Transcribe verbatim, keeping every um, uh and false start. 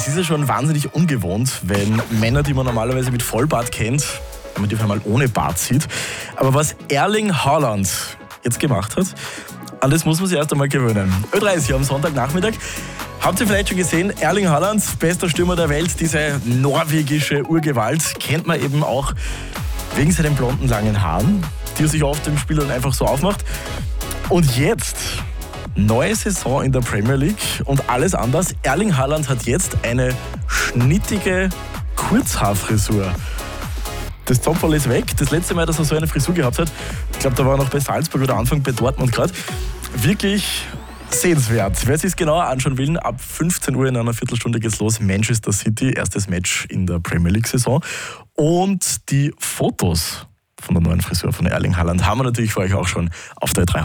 Es ist ja schon wahnsinnig ungewohnt, wenn Männer, die man normalerweise mit Vollbart kennt, wenn man die auf einmal ohne Bart sieht. Aber was Erling Haaland jetzt gemacht hat, an das muss man sich erst einmal gewöhnen. Ö dreißig am Sonntagnachmittag. Habt ihr vielleicht schon gesehen, Erling Haaland, bester Stürmer der Welt, diese norwegische Urgewalt, kennt man eben auch wegen seinen blonden, langen Haaren, die er sich oft im Spiel dann einfach so aufmacht. Und jetzt, neue Saison in der Premier League und alles anders. Erling Haaland hat jetzt eine schnittige Kurzhaarfrisur. Das Topvoll ist weg. Das letzte Mal, dass er so eine Frisur gehabt hat, ich glaube, da war er noch bei Salzburg oder Anfang bei Dortmund gerade. Wirklich sehenswert. Wer sich es genauer anschauen will, ab fünfzehn Uhr in einer Viertelstunde geht's los. Manchester City, erstes Match in der Premier League-Saison. Und die Fotos von der neuen Frisur von Erling Haaland haben wir natürlich für euch auch schon auf der Ö drei